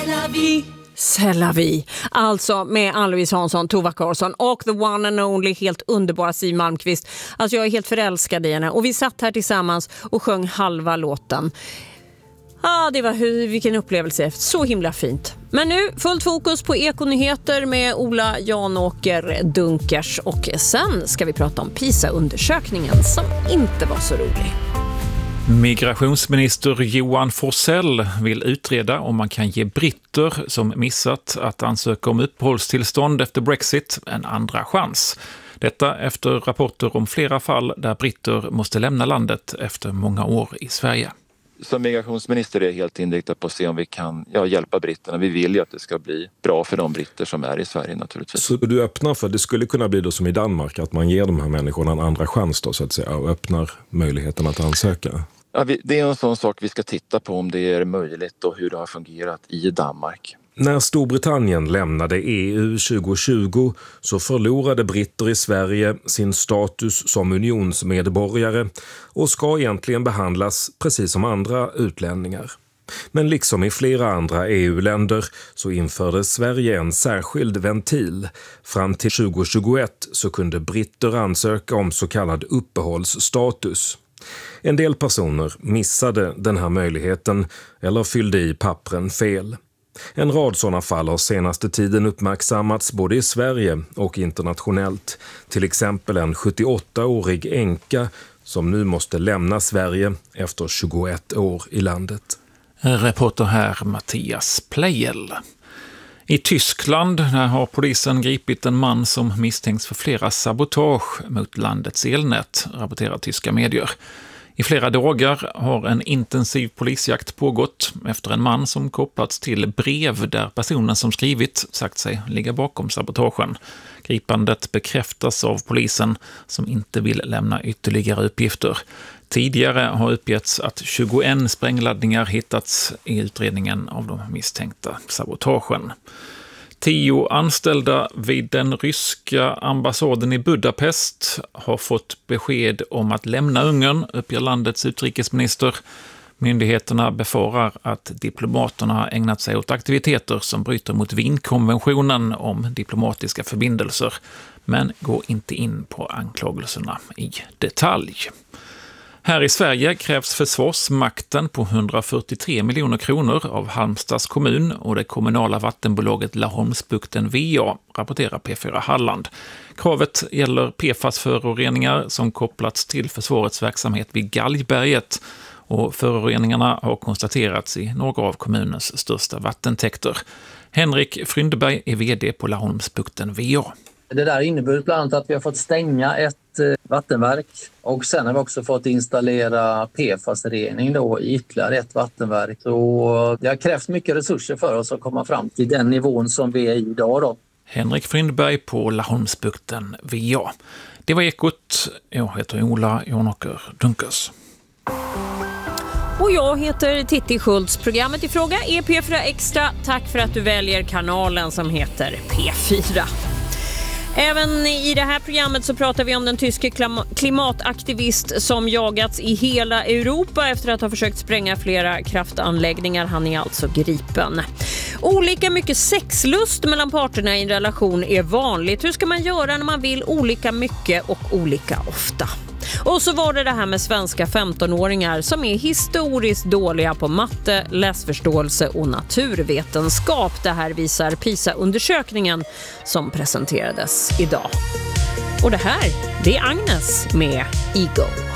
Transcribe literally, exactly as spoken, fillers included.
C'est la vie. C'est la vie. Alltså med Ann-Louise Hansson, Tova Karlsson och the one and only helt underbara Siw Malmkvist. Alltså jag är helt förälskad i henne. Och vi satt här tillsammans och sjöng halva låten. Ja, ah, det var hur, vilken upplevelse. Så himla fint. Men nu fullt fokus på ekonyheter med Ola Janåker Dunkers. Och sen ska vi prata om PISA-undersökningen som inte var så rolig. Migrationsminister Johan Forssell vill utreda om man kan ge britter som missat att ansöka om uppehållstillstånd efter Brexit en andra chans. Detta efter rapporter om flera fall där britter måste lämna landet efter många år i Sverige. Som migrationsminister är jag helt inriktad på att se om vi kan ja, hjälpa britterna. Vi vill ju att det ska bli bra för de britter som är i Sverige naturligtvis. Så du öppnar för, det skulle kunna bli då som i Danmark, att man ger de här människorna en andra chans då så att säga och öppnar möjligheten att ansöka? Ja, vi, det är en sån sak vi ska titta på om det är möjligt och hur det har fungerat i Danmark. När Storbritannien lämnade E U tjugo tjugo så förlorade britter i Sverige sin status som unionsmedborgare och ska egentligen behandlas precis som andra utlänningar. Men liksom i flera andra E U-länder så införde Sverige en särskild ventil. Fram till tjugo tjugoett så kunde britter ansöka om så kallad uppehållsstatus. En del personer missade den här möjligheten eller fyllde i pappren fel. En rad sådana fall har senaste tiden uppmärksammats både i Sverige och internationellt. Till exempel en sjuttioåttaårig änka som nu måste lämna Sverige efter tjugoett år i landet. Reporter här Mattias Plejel. I Tyskland har polisen gripit en man som misstänks för flera sabotage mot landets elnät, rapporterar tyska medier. I flera dagar har en intensiv polisjakt pågått efter en man som kopplats till brev där personen som skrivit sagt sig ligga bakom sabotagen. Gripandet bekräftas av polisen som inte vill lämna ytterligare uppgifter. Tidigare har uppgetts att tjugoett sprängladdningar hittats i utredningen av de misstänkta sabotagen. Tio anställda vid den ryska ambassaden i Budapest har fått besked om att lämna Ungern, uppger landets utrikesminister. Myndigheterna befarar att diplomaterna har ägnat sig åt aktiviteter som bryter mot Wienkonventionen om diplomatiska förbindelser, men går inte in på anklagelserna i detalj. Här i Sverige krävs försvarsmakten på hundrafyrtiotre miljoner kronor av Halmstads kommun och det kommunala vattenbolaget Laholmsbukten V A, rapporterar P fyra Halland. Kravet gäller P F A S-föroreningar som kopplats till försvarets verksamhet vid Galgberget och föroreningarna har konstaterats i några av kommunens största vattentäkter. Henrik Fryndeberg är vd på Laholmsbukten V A. Det där innebär bland annat att vi har fått stänga ett vattenverk och sen har vi också fått installera P F A S-rening då i ytterligare ett vattenverk. Så det har krävt mycket resurser för oss att komma fram till den nivån som vi är i idag då. Henrik Frindberg på Laholmsbukten V A. Det var Ekot. Jag heter Ola Janåker Dunkers. Och jag heter Titti Schultz. Programmet i fråga är P fyra Extra. Tack för att du väljer kanalen som heter P fyra. Även i det här programmet så pratar vi om den tyske klimataktivist som jagats i hela Europa efter att ha försökt spränga flera kraftanläggningar. Han är alltså gripen. Olika mycket sexlust mellan parterna i en relation är vanligt. Hur ska man göra när man vill olika mycket och olika ofta? Och så var det det här med svenska femtonåringar som är historiskt dåliga på matte, läsförståelse och naturvetenskap. Det här visar PISA-undersökningen som presenterades idag. Och det här, det är Agnes med Ego.